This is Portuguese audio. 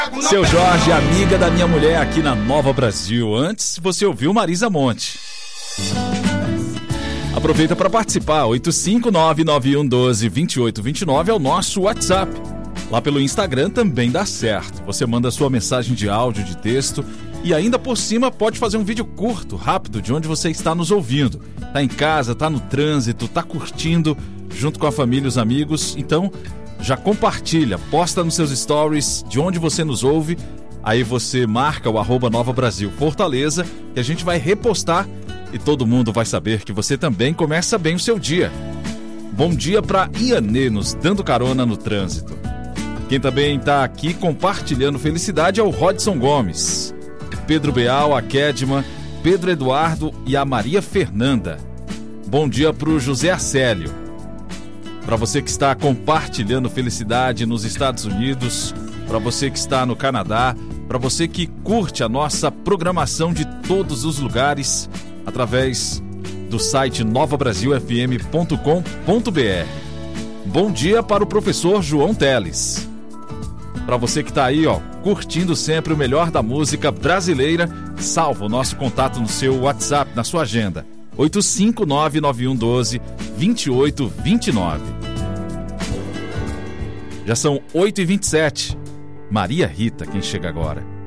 Seu Jorge, amiga da minha mulher aqui na Nova Brasil. Antes você ouviu Marisa Monte. Aproveita para participar. 85991122829 é o nosso WhatsApp. Lá pelo Instagram também dá certo. Você manda sua mensagem de áudio, de texto e ainda por cima pode fazer um vídeo curto, rápido, de onde você está nos ouvindo. Tá em casa, tá no trânsito, tá curtindo junto com a família e os amigos. Então já compartilha, posta nos seus stories de onde você nos ouve. Aí você marca o @Nova Brasil Fortaleza, que a gente vai repostar e todo mundo vai saber que você também começa bem o seu dia. Bom dia para Ianê, nos dando carona no trânsito. Quem também está aqui compartilhando felicidade é o Rodson Gomes, Pedro Beal, a Kedma, Pedro Eduardo e a Maria Fernanda. Bom dia para o José Arcélio. Para você que está compartilhando felicidade nos Estados Unidos, para você que está no Canadá, para você que curte a nossa programação de todos os lugares através do site novabrasilfm.com.br. Bom dia para o professor João Teles. Para você que está aí, curtindo sempre o melhor da música brasileira, salva o nosso contato no seu WhatsApp, na sua agenda. 85991122829. Já são 8h27. Maria Rita, quem chega agora.